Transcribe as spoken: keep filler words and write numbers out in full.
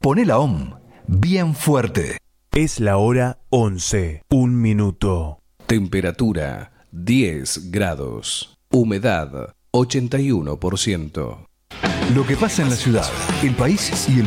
Poné la O M bien fuerte. Es la hora once, un minuto. Temperatura diez grados. Humedad ochenta y uno por ciento. Lo que pasa en la ciudad, el país y el